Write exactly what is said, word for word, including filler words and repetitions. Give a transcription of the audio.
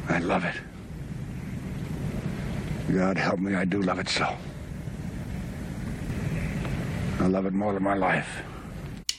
I love it. God help me, I do love it so. I love it more than my life.